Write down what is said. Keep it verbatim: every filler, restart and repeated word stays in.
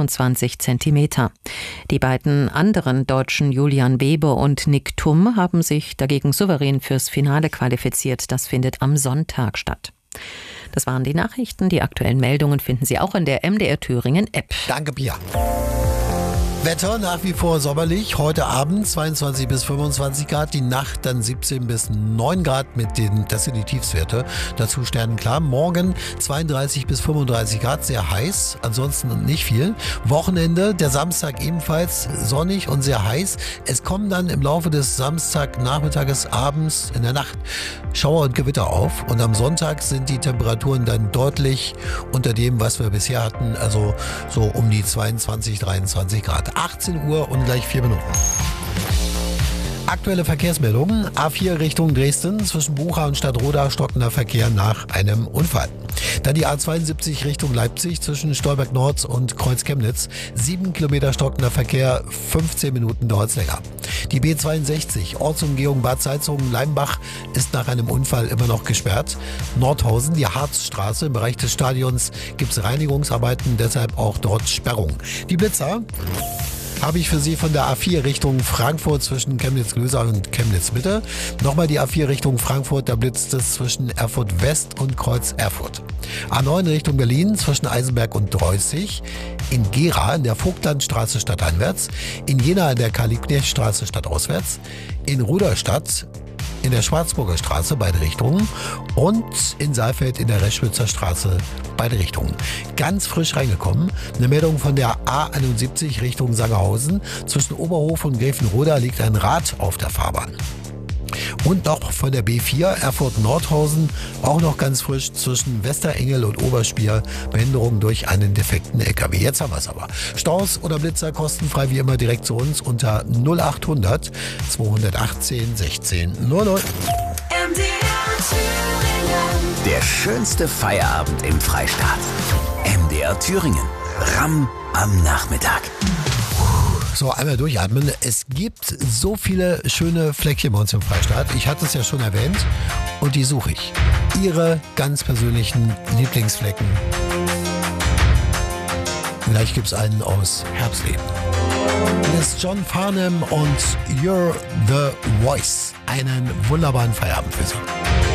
zweiundzwanzig Zentimeter. Die beiden anderen Deutschen, Julian Bebe und Nick Thum, haben sich dagegen souverän fürs Finale qualifiziert. Das findet am Sonntag statt. Das waren die Nachrichten. Die aktuellen Meldungen finden Sie auch in der M D R Thüringen App. Danke, Pia. Wetter nach wie vor sommerlich. Heute Abend zweiundzwanzig bis fünfundzwanzig Grad. Die Nacht dann siebzehn bis neun Grad mit den, das sind die Tiefstwerte. Dazu sternenklar. Morgen zweiunddreißig bis fünfunddreißig Grad, sehr heiß. Ansonsten nicht viel. Wochenende, der Samstag ebenfalls sonnig und sehr heiß. Es kommen dann im Laufe des Samstagnachmittages, abends, in der Nacht Schauer und Gewitter auf. Und am Sonntag sind die Temperaturen dann deutlich unter dem, was wir bisher hatten. Also so um die zweiundzwanzig, dreiundzwanzig Grad. achtzehn Uhr und gleich vier Minuten. Aktuelle Verkehrsmeldungen. A vier Richtung Dresden. Zwischen Bucha und Stadtroda stockender Verkehr nach einem Unfall. Dann die A zweiundsiebzig Richtung Leipzig zwischen Stolberg Nord und Kreuz Chemnitz. Sieben Kilometer stockender Verkehr, fünfzehn Minuten dauert es länger. Die B zweiundsechzig Ortsumgehung Bad Salzungen-Leimbach ist nach einem Unfall immer noch gesperrt. Nordhausen, die Harzstraße im Bereich des Stadions gibt es Reinigungsarbeiten, deshalb auch dort Sperrung. Die Blitzer habe ich für Sie von der A vier Richtung Frankfurt zwischen Chemnitz-Löser und Chemnitz-Mitte. Nochmal die A vier Richtung Frankfurt, da blitzt es zwischen Erfurt West und Kreuz Erfurt. A neun Richtung Berlin zwischen Eisenberg und Dreußig. In Gera in der Vogtlandstraße stadteinwärts. In Jena in der Karl-Liebknecht-Straße stadtauswärts. In Rudolstadt in der Schwarzburger Straße, beide Richtungen, und in Saalfeld in der Reschwitzer Straße, beide Richtungen. Ganz frisch reingekommen, eine Meldung von der A einundsiebzig Richtung Sangerhausen. Zwischen Oberhof und Gräfenroda liegt ein Rad auf der Fahrbahn. Und noch von der B vier Erfurt-Nordhausen, auch noch ganz frisch zwischen Westerengel und Oberspier, Behinderung durch einen defekten L K W. Jetzt haben wir es aber. Staus oder Blitzer kostenfrei wie immer direkt zu uns unter null achthundert zweihundertachtzehn sechzehn null null. Der schönste Feierabend im Freistaat. M D R Thüringen. Ramm am Nachmittag. So, einmal durchatmen. Es gibt so viele schöne Fleckchen bei uns im Freistaat. Ich hatte es ja schon erwähnt und die suche ich. Ihre ganz persönlichen Lieblingsflecken. Vielleicht gibt es einen aus Herbstleben. Hier ist John Farnham und You're the Voice. Einen wunderbaren Feierabend für Sie.